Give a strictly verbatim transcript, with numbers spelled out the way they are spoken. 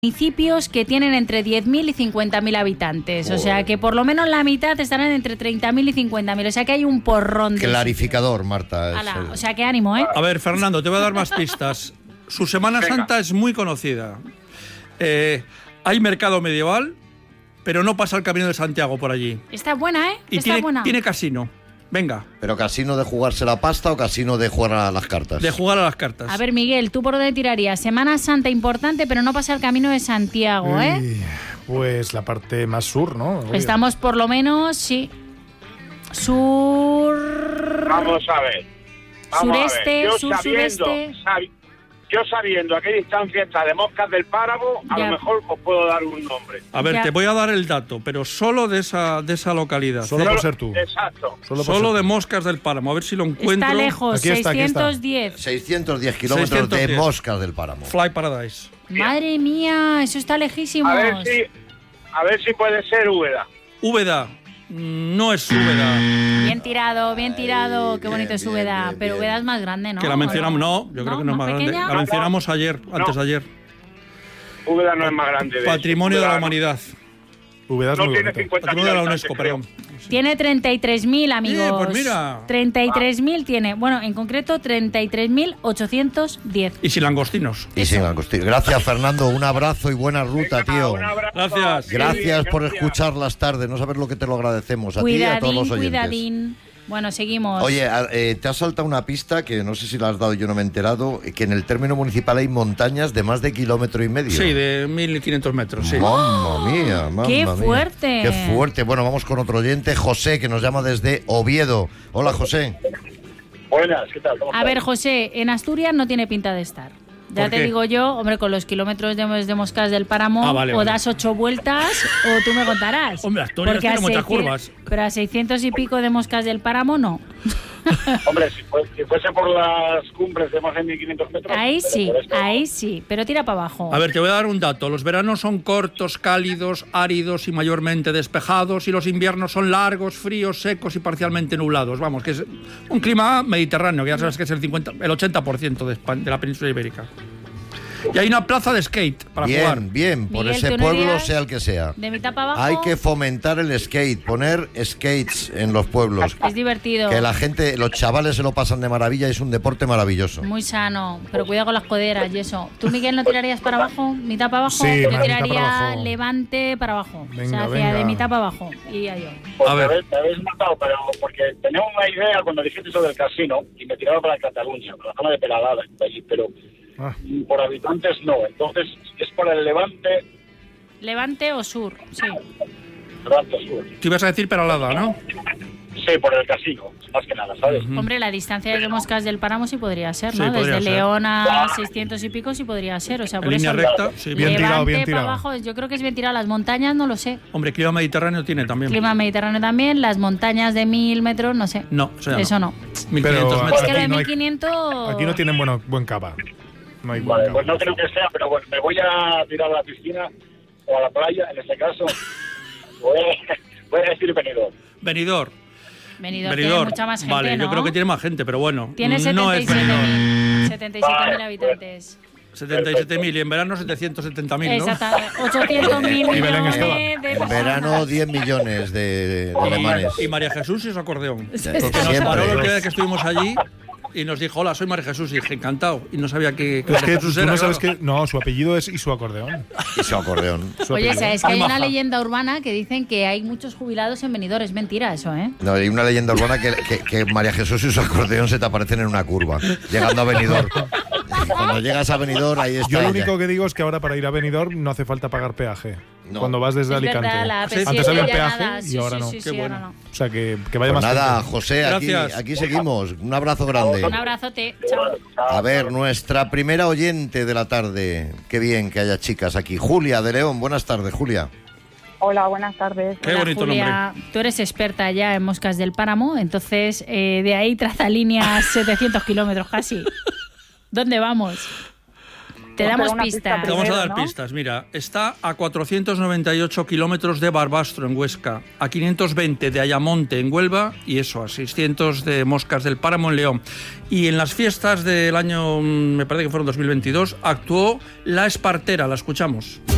municipios que tienen entre diez mil y cincuenta mil habitantes. Oh. O sea que por lo menos la mitad estarán entre treinta mil y cincuenta mil. O sea que hay un porrón de... Clarificador, Marta. Ala, el... O sea que ánimo, ¿eh? A ver, Fernando, te voy a dar más pistas. Su Semana Venga. Santa es muy conocida. Eh, hay mercado medieval, pero no pasa el Camino de Santiago por allí. Está buena, ¿eh? Y Está tiene, buena. tiene casino. Venga. ¿Pero casino de jugarse la pasta o casino de jugar a las cartas? De jugar a las cartas. A ver, Miguel, ¿tú por dónde tirarías? Semana Santa importante, pero no pasa el Camino de Santiago, ¿eh? Uy, pues la parte más sur, ¿no? Obvio. Estamos por lo menos, sí. Sur... Vamos a ver. Vamos sureste, a ver. Yo sur, sabiendo, sureste... Sabi Yo sabiendo a qué distancia está de Moscas del Páramo, a ya. lo mejor os puedo dar un nombre. A ver, ya. te voy a dar el dato, pero solo de esa, de esa localidad. Solo por ser tú. Exacto. Solo, solo de tú. Moscas del Páramo. A ver si lo encuentro. Está lejos, Aquí está, aquí está. seiscientos diez. seiscientos diez kilómetros seiscientos diez. de Moscas del Páramo. Fly Paradise. Madre mía, eso está lejísimo. A ver si, a ver si puede ser Úbeda. Úbeda. No es Úbeda. Bien tirado, bien tirado. Ay, Qué bien, bonito es bien, Úbeda. bien, Pero bien. Úbeda es más grande, ¿no? Que la mencionamos, no, yo creo ¿No? que no es ¿Más más grande. pequeña? La mencionamos ayer, antes de ayer. Úbeda no es más grande. De Patrimonio de la Úbeda humanidad. Úbeda es no muy tiene bonito. cincuenta Patrimonio de la habitantes, UNESCO, creo. perdón. Tiene treinta y tres mil, amigos. Eh, pues mira. treinta y tres mil tiene. Bueno, en concreto, treinta y tres mil ochocientos diez. Y sin langostinos. Y sin langostino. Gracias, Fernando. Un abrazo y buena ruta, Venga, tío. un abrazo. Gracias. Sí, Gracias por gracias. escuchar las tardes. No sabes lo que te lo agradecemos. A ti y a todos Cuidadín, los oyentes. cuidadín. Bueno, seguimos. Oye, a- eh, te has saltado una pista que no sé si la has dado, yo no me he enterado, que en el término municipal hay montañas de más de kilómetro y medio. Sí, de mil quinientos metros, sí. Mamma mía, mamma ¡Qué mía. fuerte! Qué fuerte. Bueno, vamos con otro oyente, José, que nos llama desde Oviedo. Hola, José. Buenas, ¿qué tal? ¿Cómo A estás? ver, José, en Asturias no tiene pinta de estar. Ya ¿Por te qué? digo yo, hombre, con los kilómetros de, de Moscas del Páramo, Ah, vale, o vale. das ocho vueltas o tú me contarás. Hombre, Asturias Porque tiene a muchas seiscientos curvas. Pero a seiscientos y pico de Moscas del Páramo, no. Hombre, si, fue, si fuese por las cumbres de más de mil quinientos metros... Ahí pero sí, por esto- ahí sí, pero tira para abajo. A ver, te voy a dar un dato. Los veranos son cortos, cálidos, áridos y mayormente despejados, y los inviernos son largos, fríos, secos y parcialmente nublados. Vamos, que es un clima mediterráneo, que ya sabes que es el, cincuenta, el ochenta por ciento de, España, de la península ibérica. Y hay una plaza de skate para bien, jugar. bien, por Miguel, ese ¿tú no pueblo, irías sea el que sea. De mitad para abajo Hay que fomentar el skate, poner skates en los pueblos. es divertido. Que la gente, los chavales se lo pasan de maravilla, es un deporte maravilloso. Muy sano, pero cuidado con las coderas y eso. ¿Tú, Miguel, no tirarías para abajo? ¿Mitad para abajo? Sí, Yo mitad tiraría para abajo. levante para abajo. Venga, o sea, hacia venga. de mitad para abajo. Iría yo. Pues A me ver. habéis- me habéis matado, pero porque tenía una idea cuando dijiste eso del casino y me tiraba para Cataluña, para la zona de Peralada, allí, pero Ah. por habitantes no. Entonces, es por el Levante, ¿Levante o sur? Sí. Levante Sur. Te ibas a decir Peralada, ¿no? Sí, por el casino, más que nada, ¿sabes? Hombre, la distancia de Moscas del Páramo sí podría ser, ¿no? Sí, podría Desde ser. León a seiscientos y pico sí podría ser. O sea, En por línea eso, recta, sí. Bien tirado, Levante bien para tirado. abajo, yo creo que es bien tirado. Las montañas no lo sé. Hombre, clima mediterráneo tiene también. Clima mediterráneo también. Las montañas de mil metros, no sé. No, eso ya Eso no. mil Pero quinientos Es metros. que lo de Aquí no hay- mil quinientos... Aquí no tienen bueno, buen cava. No hay buen Vale, cava. pues no creo que sea, pero bueno, me voy a tirar a la piscina o a la playa, en este caso. Voy a, voy a decir Benidorm. Benidorm. Benidorm tiene Benidorm. mucha más gente, Vale, ¿no? yo creo que tiene más gente, pero bueno. Tiene no es Benidorm. setenta y siete mil habitantes. setenta y siete mil y en verano setecientos setenta mil, ¿no? Exactamente. ochocientos mil Y Belén estaba. millones de En verano personas. diez millones de, de alemanes. Y María Jesús y su acordeón. Que Siempre. nos paró la última vez que estuvimos allí y nos dijo, hola, soy María Jesús. Y dije, encantado. Y no sabía que, que Es que María tú Jesús no era, sabes claro. que. No, su apellido es y su acordeón. Y su acordeón. Su Oye, apellido. ¿sabes que hay Muy una maja. leyenda urbana que dicen que hay muchos jubilados en Benidorm? Es mentira eso, ¿eh? No, hay una leyenda urbana que, que, que María Jesús y su acordeón se te aparecen en una curva, llegando a Benidorm. Cuando llegas a Benidorm, ahí está Yo lo ella. único que digo es que ahora para ir a Benidorm no hace falta pagar peaje. No. Cuando vas desde Es Alicante. verdad, la A P siete Antes había un ya peaje nada. y Sí, ahora sí, no. sí, Qué sí, bueno. ahora no. O sea que, que vaya Pues más nada, gente. José, aquí, Gracias. aquí seguimos. Un abrazo grande. Un abrazote. Chao. A ver, nuestra primera oyente de la tarde. Qué bien que haya chicas aquí. Julia de León. Buenas tardes, Julia. Hola, buenas tardes. Qué Hola, bonito Julia. Tú eres experta ya en Moscas del Páramo, entonces eh, de ahí traza líneas setecientos kilómetros casi. ¿Dónde vamos? Te Pues damos una pista. pista Te vamos a dar Primero, ¿no? pistas. Mira, está a cuatrocientos noventa y ocho kilómetros de Barbastro, en Huesca, a quinientos veinte de Ayamonte, en Huelva, y eso, a seiscientos de Moscas del Páramo, en León. Y en las fiestas del año, me parece que fueron dos mil veintidós, actuó La Espartera. La escuchamos.